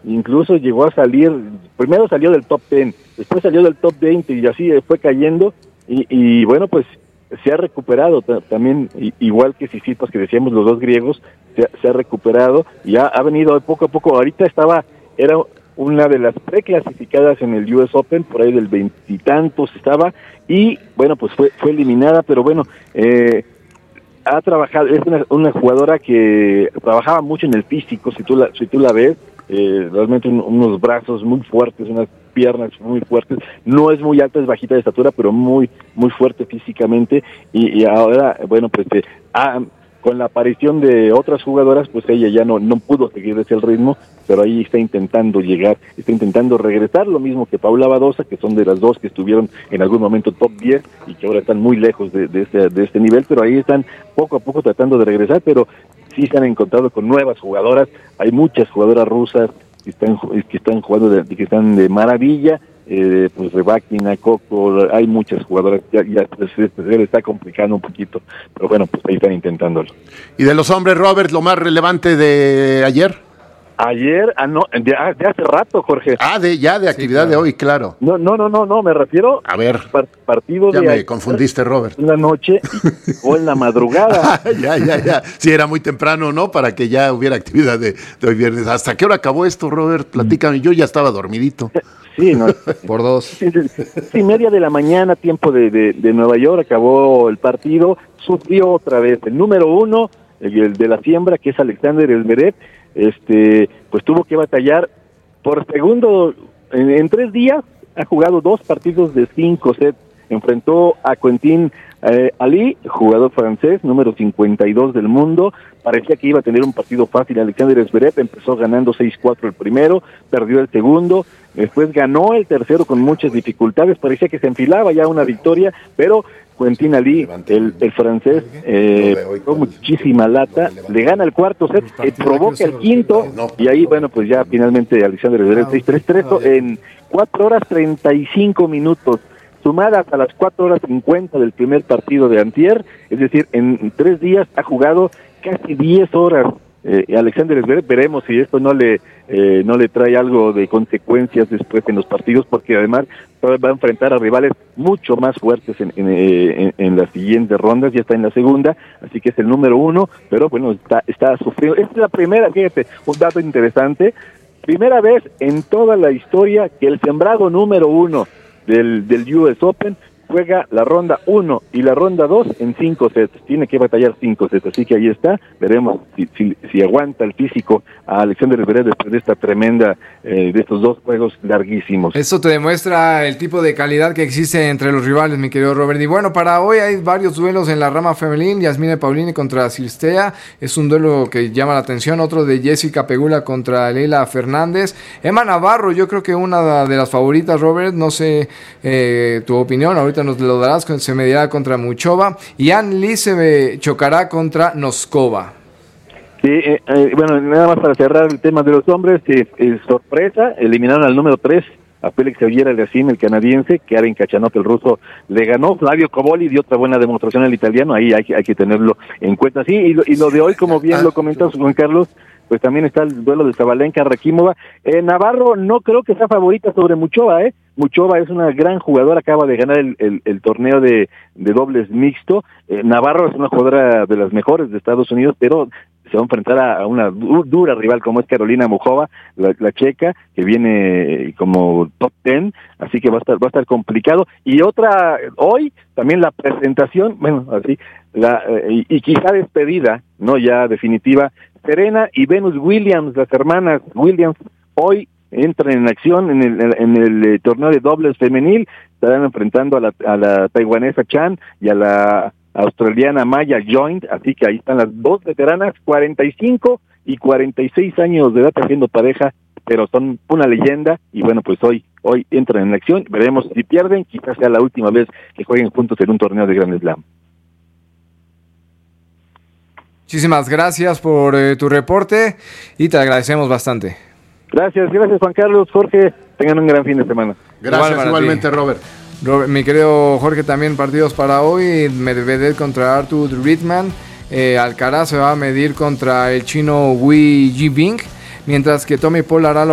incluso llegó a salir, primero salió del top 10, después salió del top 20 y así fue cayendo, y bueno, pues se ha recuperado también, igual que Tsitsipas, que decíamos los dos griegos, se ha recuperado y ha venido poco a poco. Ahorita era una de las preclasificadas en el US Open, por ahí del veintitantos estaba, y bueno, pues fue eliminada, pero bueno, ha trabajado, es una jugadora que trabajaba mucho en el físico, si tú la ves, realmente unos brazos muy fuertes, unas piernas muy fuertes, no es muy alta, es bajita de estatura, pero muy fuerte físicamente, y ahora, bueno, pues con la aparición de otras jugadoras, pues ella ya no pudo seguir ese ritmo, pero ahí está intentando llegar, está intentando regresar, lo mismo que Paula Badosa, que son de las dos que estuvieron en algún momento top 10 y que ahora están muy lejos de este nivel, pero ahí están poco a poco tratando de regresar, pero sí se han encontrado con nuevas jugadoras, hay muchas jugadoras rusas que están jugando, que están de maravilla, pues Rybakina, Coco, hay muchas jugadoras, ya se le está complicando un poquito, pero bueno, pues ahí están intentándolo. Y de los hombres, Robert, lo más relevante de ayer. Ayer, de hace rato, Jorge. De actividad de hoy, claro. No, me refiero a ver, partido ya de me confundiste, Robert. En la noche o en la madrugada. Ya. Sí, era muy temprano, ¿no? Para que ya hubiera actividad de hoy viernes. ¿Hasta qué hora acabó esto, Robert? Platícame, yo ya estaba dormidito. Sí, no. Por dos. Sí, media de la mañana, tiempo de Nueva York, acabó el partido, sufrió otra vez. El número 1, el de la siembra, que es Alexander Zverev, pues tuvo que batallar por segundo, en 3 días, ha jugado 2 partidos de 5 sets, enfrentó a Quentin Ali, jugador francés, número 52 del mundo, parecía que iba a tener un partido fácil. Alexander Zverev empezó ganando 6-4 el primero, perdió el segundo, después ganó el tercero con muchas dificultades, parecía que se enfilaba ya una victoria, pero Quentin Ali, el francés, con muchísima lata, le gana el cuarto set, provoca el quinto, y ahí, bueno, pues ya finalmente Alexander Zverev 6-3 en 4 horas 35 minutos, sumadas a las 4 horas 50 del primer partido de antier, es decir, en 3 días ha jugado casi 10 horas. Alexander Zverev, veremos si esto no le trae algo de consecuencias después en los partidos, porque además va a enfrentar a rivales mucho más fuertes en las siguientes rondas, ya está en la segunda, así que es el número 1, pero bueno, está sufriendo. Esta es la primera, fíjate, un dato interesante, primera vez en toda la historia que el sembrado número 1 del US Open juega la ronda 1 y la ronda 2 en 5 sets, tiene que batallar 5 sets, así que ahí está, veremos si aguanta el físico a Alexander Zverev después de esta tremenda, de estos 2 juegos larguísimos. Eso te demuestra el tipo de calidad que existe entre los rivales, mi querido Robert. Y bueno, para hoy hay varios duelos en la rama femenil, Yasmine Paolini contra Cirstea, es un duelo que llama la atención, otro de Jessica Pegula contra Leila Fernández, Emma Navarro, yo creo que una de las favoritas, Robert, no sé tu opinión, ahorita nos lo darás, se medirá contra Muchova, y Ann Lee se chocará contra Noskova. Sí, bueno, nada más para cerrar el tema de los hombres, sorpresa, eliminaron al número 3, a Félix Auger-Aliassime, el canadiense, Karen Khachanov, el ruso, le ganó. Flavio Cobolli dio otra buena demostración al italiano, ahí hay que tenerlo en cuenta. Sí, y lo de hoy, como bien lo comentas, Juan Carlos, pues también está el duelo de Sabalenka-Rakimova. Navarro no creo que sea favorita sobre Muchova, Muchova es una gran jugadora, acaba de ganar el torneo de dobles mixto. Navarro es una jugadora de las mejores de Estados Unidos, pero se va a enfrentar a una dura rival como es Carolina Muchova, la checa, que viene como top 10, así que va a estar complicado. Y otra, hoy, también la presentación, bueno, así, y quizá despedida, no ya definitiva, Serena y Venus Williams, las hermanas Williams, hoy entran en acción en el torneo de dobles femenil, estarán enfrentando a la taiwanesa Chan y a la australiana Maya Joint, así que ahí están las dos veteranas, 45 y 46 años de edad haciendo pareja, pero son una leyenda, y bueno, pues hoy entran en acción, veremos si pierden, quizás sea la última vez que jueguen juntos en un torneo de Grand Slam. Muchísimas gracias por tu reporte y te agradecemos bastante. Gracias Juan Carlos, Jorge, tengan un gran fin de semana. Gracias, igualmente Robert. Mi querido Jorge, también partidos para hoy, Medvedev contra Arthur Ritman, Alcaraz se va a medir contra el chino Wei Jibing, mientras que Tommy Paul hará